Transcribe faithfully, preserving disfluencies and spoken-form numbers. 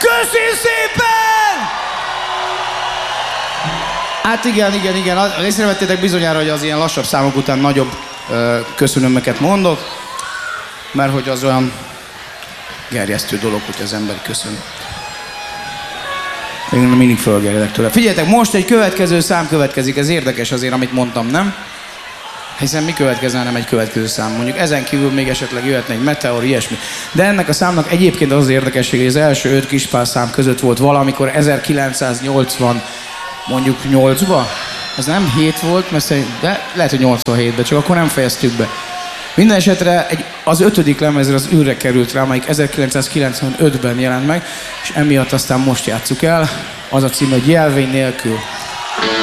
Köszi szépen! Hát igen, igen, igen. Észrevettétek bizonyára, hogy az ilyen lassabb számok után nagyobb ö, köszönömöket mondok, mert hogy az olyan gerjesztő dolog, hogy az ember köszön. Én mindig fölgerjedek tőle. Figyeljetek, most egy következő szám következik, ez érdekes azért, amit mondtam, nem? Hiszen mi következne, nem egy következő szám. Mondjuk ezen kívül még esetleg jöhetne egy meteor, ilyesmi. De ennek a számnak egyébként az érdekesség, hogy az első öt kispál szám között volt valamikor ezerkilencszáznyolcvan, mondjuk nyolcba. Ez nem hét volt, mert szerint, de lehet, hogy nyolcvanhétben, csak akkor nem fejeztük be. Minden esetre egy, az ötödik lemezre az űrre került rá, amelyik ezerkilencszázkilencvenötben jelent meg, és emiatt aztán most játsszuk el. Az a cím, hogy Jelvény nélkül.